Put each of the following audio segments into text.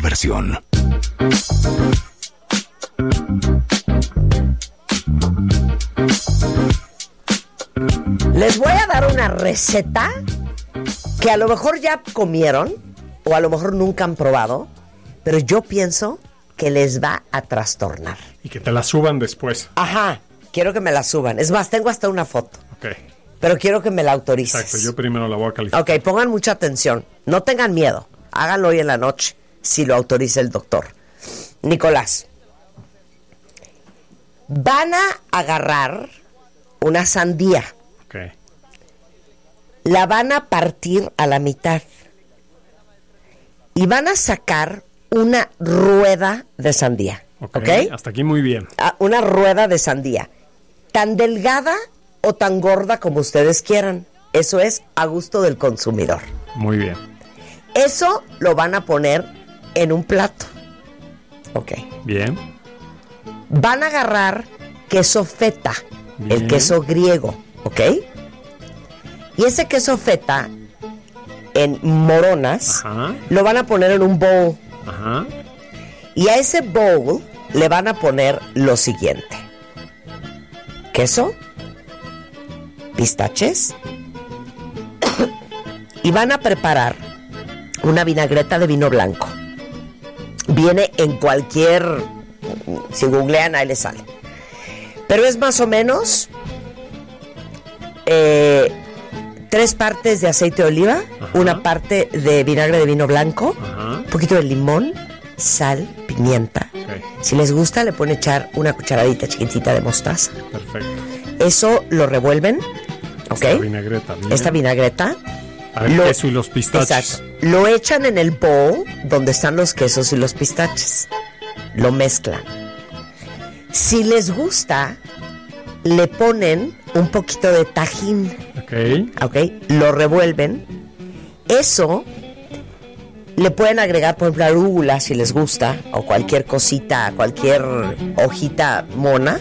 versión. Les voy a dar una receta que a lo mejor ya comieron o a lo mejor nunca han probado, pero yo pienso que les va a trastornar. Y que te la suban después. Ajá, quiero que me la suban. Es más, tengo hasta una foto. Ok. Pero quiero que me la autorices. Exacto, yo primero la voy a calificar. Ok, pongan mucha atención. No tengan miedo. Háganlo hoy en la noche, si lo autoriza el doctor. Nicolás, van a agarrar una sandía. Ok. La van a partir a la mitad. Y van a sacar una rueda de sandía. ¿Ok? Hasta aquí muy bien. Una rueda de sandía. Tan delgada o tan gorda como ustedes quieran. Eso es a gusto del consumidor. Muy bien. Eso lo van a poner en un plato. Ok. Bien. Van a agarrar queso feta, Bien. el queso griego, ¿ok? Y ese queso feta en moronas, Ajá. lo van a poner en un bowl. Ajá. Y a ese bowl le van a poner lo siguiente: queso, pistaches, y van a preparar una vinagreta de vino blanco. Viene en cualquier... Si googlean, ahí les sale. Pero es más o menos 3 partes de aceite de oliva, Ajá. una parte de vinagre de vino blanco, Ajá. un poquito de limón, sal, pimienta. Ok. Si les gusta, le pueden echar una cucharadita chiquitita de mostaza. Perfecto. Eso lo revuelven, ¿ok? Esta vinagreta. Bien. Esta vinagreta. Para el queso y los pistaches. Exacto. Lo echan en el bowl donde están los quesos y los pistaches. Lo mezclan. Si les gusta, le ponen un poquito de tajín. Ok. ¿Ok? Lo revuelven. Eso le pueden agregar, por ejemplo, arúgula si les gusta, o cualquier cosita, cualquier hojita mona.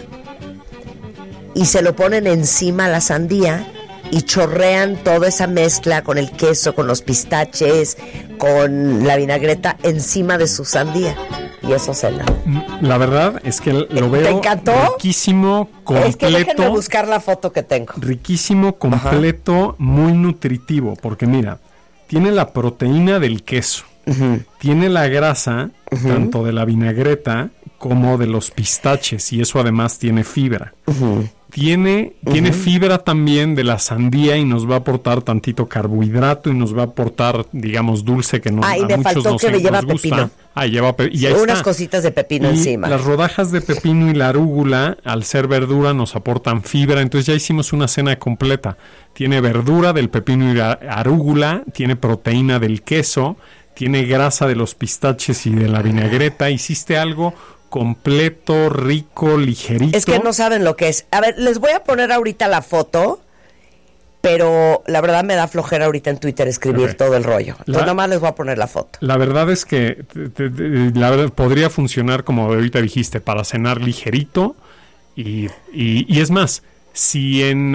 Y se lo ponen encima a la sandía y chorrean toda esa mezcla con el queso, con los pistaches, con la vinagreta encima de su sandía. Y eso cena. La verdad es que lo veo. ¿Te encantó? Riquísimo, completo. Es que déjenme buscar la foto que tengo. Riquísimo, completo, muy nutritivo. Porque mira, tiene la proteína del queso. Uh-huh. Tiene la grasa, tanto de la vinagreta como de los pistaches. Y eso además tiene fibra. Uh-huh. Tiene fibra también de la sandía y nos va a aportar tantito carbohidrato y nos va a aportar, digamos, dulce que no, y a me muchos faltó nos, que me lleva nos gusta. pepino. Y ahí Unas está. cositas de pepino Y encima. las rodajas de pepino y la arúgula, al ser verdura, nos aportan fibra. Entonces ya hicimos una cena completa. Tiene verdura del pepino y la arúgula, tiene proteína del queso, tiene grasa de los pistaches y de la vinagreta. Hiciste algo completo, rico, ligerito. Es que no saben lo que es. A ver, les voy a poner ahorita la foto, pero la verdad me da flojera ahorita en Twitter escribir todo el rollo. Entonces nada más les voy a poner la foto. La verdad es que la verdad podría funcionar, como ahorita dijiste, para cenar ligerito. Y es más, si en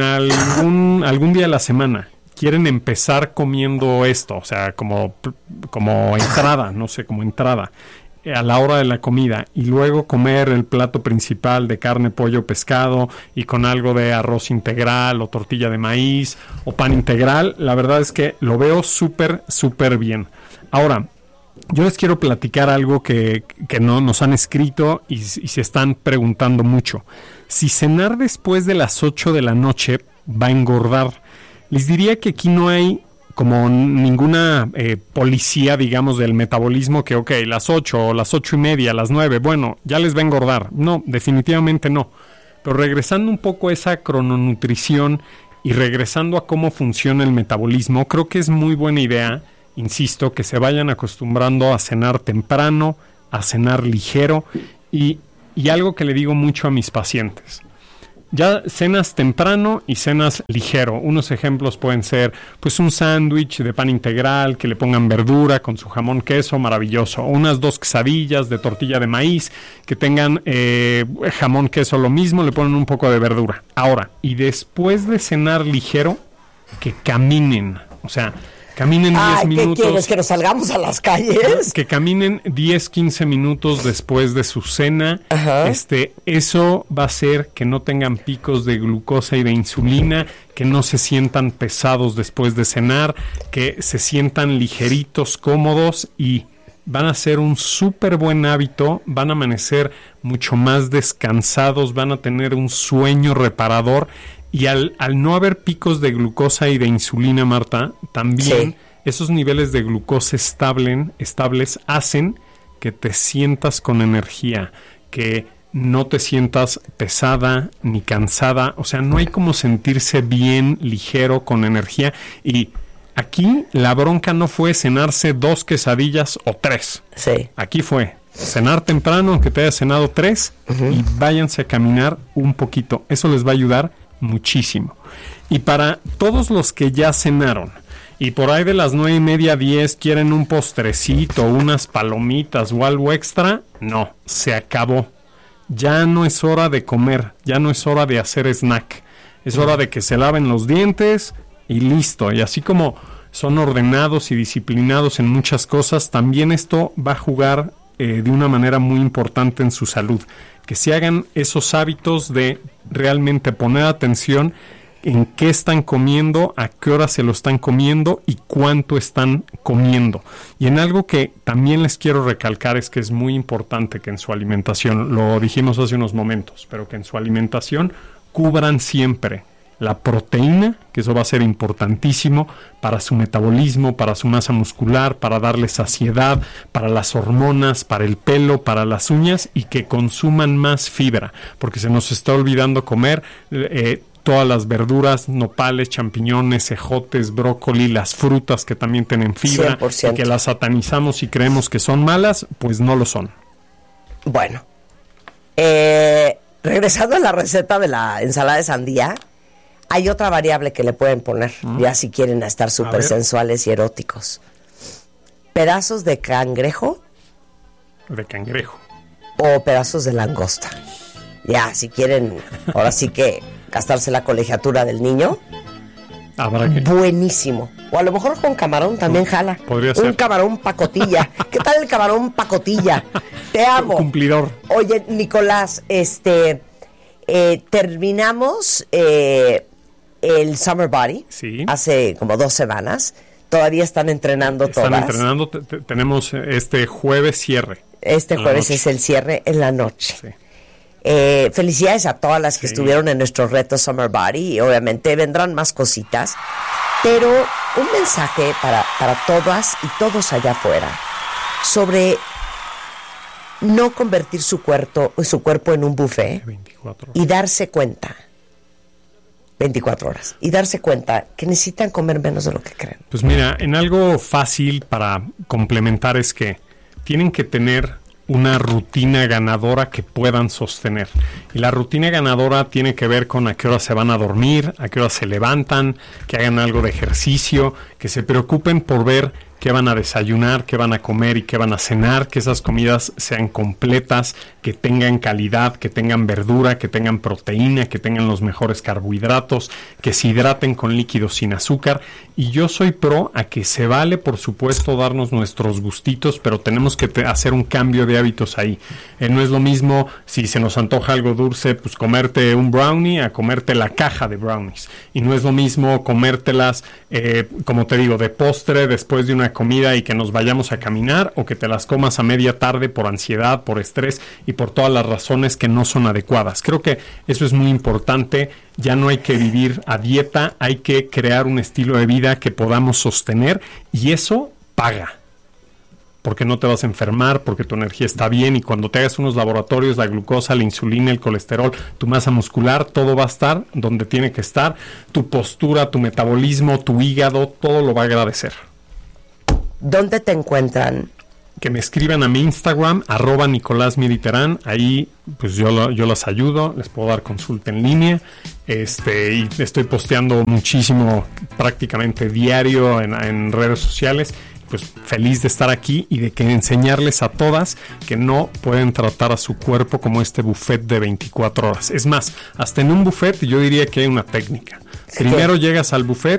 algún día de la semana quieren empezar comiendo esto, o sea, como entrada, no sé, como entrada, a la hora de la comida, y luego comer el plato principal de carne, pollo, pescado, y con algo de arroz integral o tortilla de maíz o pan integral, la verdad es que lo veo súper, súper bien. Ahora, yo les quiero platicar algo que no nos han escrito y se están preguntando mucho. Si cenar después de las 8 de la noche va a engordar. Les diría que aquí no hay como ninguna policía, digamos, del metabolismo que, las 8 o las 8:30, las 9, bueno, ya les va a engordar. No, definitivamente no. Pero regresando un poco a esa crononutrición y regresando a cómo funciona el metabolismo, creo que es muy buena idea, insisto, que se vayan acostumbrando a cenar temprano, a cenar ligero y algo que le digo mucho a mis pacientes. Ya cenas temprano y cenas ligero. Unos ejemplos pueden ser pues un sándwich de pan integral que le pongan verdura con su jamón queso, maravilloso. O unas 2 quesadillas de tortilla de maíz que tengan jamón queso, lo mismo, le ponen un poco de verdura. Ahora, y después de cenar ligero, que caminen. O sea, Caminen 10 minutos. ¿Qué quieres? ¿Que nos salgamos a las calles? Que caminen 10, 15 minutos después de su cena. Ajá. Eso va a hacer que no tengan picos de glucosa y de insulina, que no se sientan pesados después de cenar, que se sientan ligeritos, cómodos, y van a ser un súper buen hábito, van a amanecer mucho más descansados, van a tener un sueño reparador. Y al no haber picos de glucosa y de insulina, Marta, también esos niveles de glucosa estables hacen que te sientas con energía, que no te sientas pesada ni cansada. O sea, no hay como sentirse bien, ligero, con energía. Y aquí la bronca no fue cenarse 2 quesadillas o 3. Sí. Aquí fue cenar temprano, aunque te hayas cenado 3, y váyanse a caminar un poquito. Eso les va a ayudar muchísimo. Y para todos los que ya cenaron y por ahí de las 9:30, 10 quieren un postrecito, unas palomitas o algo extra, no, se acabó. Ya no es hora de comer, ya no es hora de hacer snack. Es hora de que se laven los dientes y listo. Y así como son ordenados y disciplinados en muchas cosas, también esto va a jugar de una manera muy importante en su salud. Que se hagan esos hábitos de realmente poner atención en qué están comiendo, a qué hora se lo están comiendo y cuánto están comiendo. Y en algo que también les quiero recalcar es que es muy importante que en su alimentación, lo dijimos hace unos momentos, pero que en su alimentación cubran siempre la proteína, que eso va a ser importantísimo para su metabolismo, para su masa muscular, para darle saciedad, para las hormonas, para el pelo, para las uñas, y que consuman más fibra, porque se nos está olvidando comer todas las verduras, nopales, champiñones, ejotes, brócoli, las frutas que también tienen fibra, 100%. y que las satanizamos y creemos que son malas, pues no lo son. Bueno, regresando a la receta de la ensalada de sandía, hay otra variable que le pueden poner, ya si quieren estar súper sensuales y eróticos. Pedazos de cangrejo. De cangrejo. O pedazos de langosta. Ya, si quieren, ahora sí que gastarse la colegiatura del niño. Habrá que... Buenísimo. O a lo mejor con camarón también jala. Podría ser. Un camarón pacotilla. ¿Qué tal el camarón pacotilla? Te amo. Cumplidor. Oye, Nicolás, terminamos el Summer Body hace como 2 semanas. Todavía están entrenando todas. Están entrenando. Tenemos este jueves cierre. Este jueves es el cierre en la noche. Sí. Felicidades a todas las que estuvieron en nuestro reto Summer Body, y obviamente vendrán más cositas, pero un mensaje para todas y todos allá afuera sobre no convertir su cuerpo en un buffet 24 horas. y darse cuenta 24 horas y darse cuenta que necesitan comer menos de lo que creen. Pues mira, en algo fácil para complementar es que tienen que tener una rutina ganadora que puedan sostener. Y la rutina ganadora tiene que ver con a qué hora se van a dormir, a qué hora se levantan, que hagan algo de ejercicio, que se preocupen por ver qué van a desayunar, qué van a comer y qué van a cenar, que esas comidas sean completas, que tengan calidad, que tengan verdura, que tengan proteína, que tengan los mejores carbohidratos, que se hidraten con líquidos sin azúcar. Y yo soy pro a que se vale, por supuesto, darnos nuestros gustitos, pero tenemos que hacer un cambio de hábitos ahí. No es lo mismo si se nos antoja algo dulce, pues comerte un brownie a comerte la caja de brownies. Y no es lo mismo comértelas, como te digo, de postre después de una comida y que nos vayamos a caminar, o que te las comas a media tarde por ansiedad, por estrés y por todas las razones que no son adecuadas. Creo que eso es muy importante. Ya no hay que vivir a dieta, hay que crear un estilo de vida que podamos sostener, y eso paga. Porque no te vas a enfermar, porque tu energía está bien, y cuando te hagas unos laboratorios, la glucosa, la insulina, el colesterol, tu masa muscular, todo va a estar donde tiene que estar. Tu postura, tu metabolismo, tu hígado, todo lo va a agradecer. ¿Dónde te encuentran? Que me escriban a mi Instagram, @NicolásMediterrán. Ahí pues yo las ayudo, les puedo dar consulta en línea. Y estoy posteando muchísimo, prácticamente diario en redes sociales. Pues feliz de estar aquí y de que enseñarles a todas que no pueden tratar a su cuerpo como este buffet de 24 horas. Es más, hasta en un buffet yo diría que hay una técnica. Primero llegas al buffet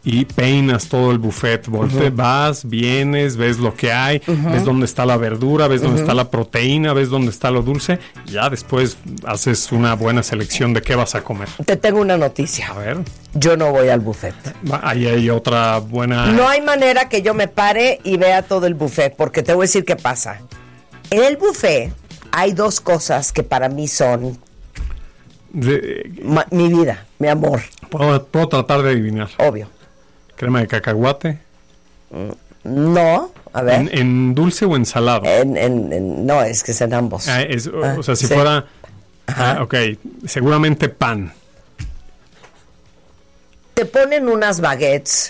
y peinas todo el buffet. Vas, vienes, ves lo que hay, ves dónde está la verdura, ves dónde está la proteína, ves dónde está lo dulce. Ya después haces una buena selección de qué vas a comer. Te tengo una noticia. A ver. Yo no voy al buffet. Ahí hay otra buena... No hay manera que yo me pare y vea todo el buffet, porque te voy a decir qué pasa. En el buffet hay dos cosas que para mí son mi vida, mi amor. Puedo tratar de adivinar. Obvio. ¿Crema de cacahuate? No, a ver. ¿En dulce o en salado? No, es que es en ambos. O sea, si sí. fuera... ok, seguramente pan. Te ponen unas baguettes,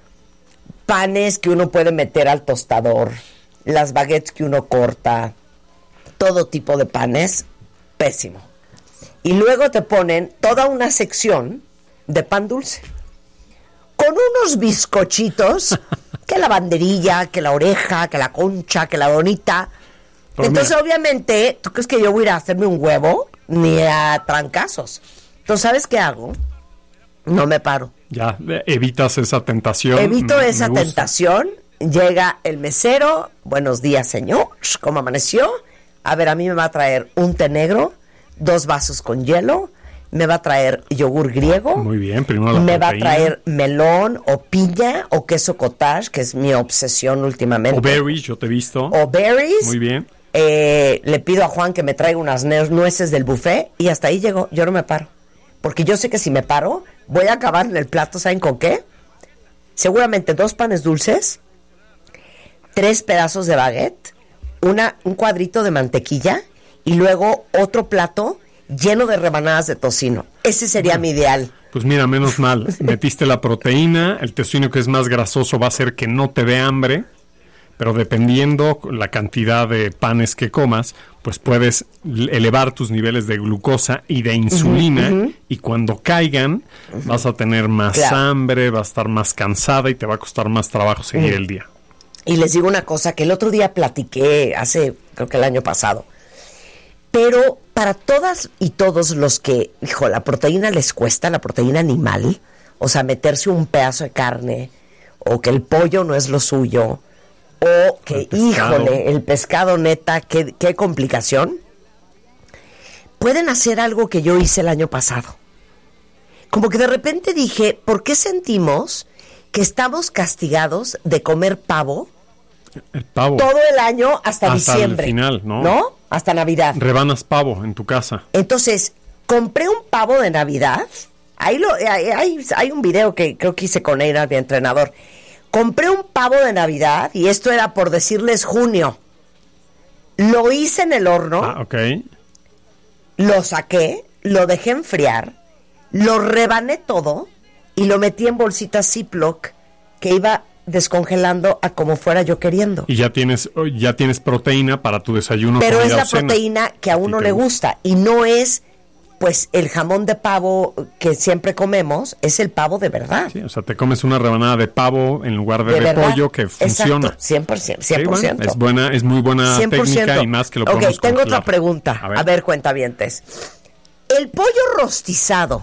panes que uno puede meter al tostador, las baguettes que uno corta, todo tipo de panes, pésimo. Y luego te ponen toda una sección de pan dulce, con unos bizcochitos, que la banderilla, que la oreja, que la concha, que la donita. Pero entonces, mira, obviamente, ¿tú crees que yo voy a ir a hacerme un huevo? Ni a trancazos. Entonces, ¿sabes qué hago? No me paro. Ya, evitas esa tentación. Evito esa tentación. Llega el mesero. Buenos días, señor. ¿Cómo amaneció? A ver, a mí me va a traer un té negro, 2 vasos con hielo. Me va a traer yogur griego. Muy bien, primero la me proteína. Va a traer melón o piña o queso cottage, que es mi obsesión últimamente. O berries, yo te he visto. O berries. Muy bien. Le pido a Juan que me traiga unas nueces del buffet y hasta ahí llego. Yo no me paro. Porque yo sé que si me paro, voy a acabar en el plato, ¿saben con qué? Seguramente 2 panes dulces, 3 pedazos de baguette, un cuadrito de mantequilla y luego otro plato lleno de rebanadas de tocino. Ese sería mi ideal. Pues mira, menos mal. Metiste la proteína, el tocino que es más grasoso va a hacer que no te dé hambre, pero dependiendo la cantidad de panes que comas, pues puedes elevar tus niveles de glucosa y de insulina, y cuando caigan vas a tener más hambre, vas a estar más cansada y te va a costar más trabajo seguir el día. Y les digo una cosa que el otro día platiqué, creo que el año pasado, pero para todas y todos los que, la proteína les cuesta, la proteína animal, o sea, meterse un pedazo de carne, o que el pollo no es lo suyo, o que, el pescado neta, qué complicación. Pueden hacer algo que yo hice el año pasado. Como que de repente dije, ¿por qué sentimos que estamos castigados de comer pavo? El pavo. Todo el año hasta diciembre. Hasta el final, ¿no? ¿No? Hasta Navidad. Rebanas pavo en tu casa. Entonces, compré un pavo de Navidad. Hay un video que creo que hice con Eira, mi entrenador. Compré un pavo de Navidad y esto era por decirles junio. Lo hice en el horno. Ok. Lo saqué, lo dejé enfriar, lo rebané todo y lo metí en bolsitas Ziploc que iba descongelando a como fuera yo queriendo. Y ya tienes proteína para tu desayuno. Pero es la proteína que a uno le gusta y no es pues el jamón de pavo que siempre comemos, es el pavo de verdad. Sí, o sea, te comes una rebanada de pavo en lugar de pollo que funciona. Exacto, 100%. Sí, bueno, es muy buena 100%. Técnica y más que lo podemos tengo otra pregunta. A ver, cuentavientes. ¿El pollo rostizado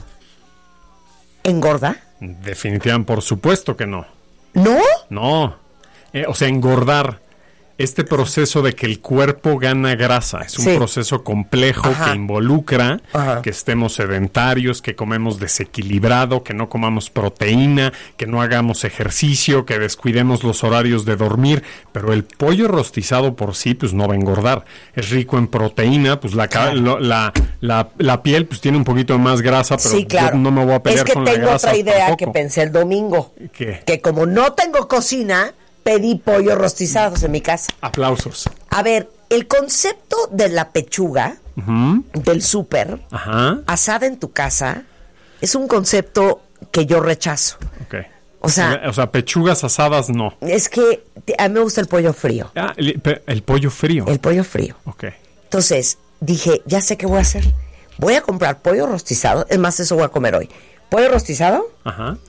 engorda? Definitivamente, por supuesto que no. ¿No? No. O sea, engordar. Este proceso de que el cuerpo gana grasa es un proceso complejo que involucra que estemos sedentarios, que comemos desequilibrado, que no comamos proteína, que no hagamos ejercicio, que descuidemos los horarios de dormir. Pero el pollo rostizado por sí, pues no va a engordar. Es rico en proteína, pues la piel pues tiene un poquito más grasa, pero yo no me voy a pelear con la grasa. Es que tengo otra idea tampoco. Que pensé el domingo. ¿Qué? Que como no tengo cocina, pedí pollo rostizados en mi casa. Aplausos. A ver, el concepto de la pechuga del súper asada en tu casa es un concepto que yo rechazo. Okay. O sea, pechugas asadas no. Es que a mí me gusta el pollo frío. El pollo frío. El pollo frío. Okay. Entonces dije, ya sé qué voy a hacer. Voy a comprar pollo rostizado. Es más, eso voy a comer hoy. Pollo rostizado.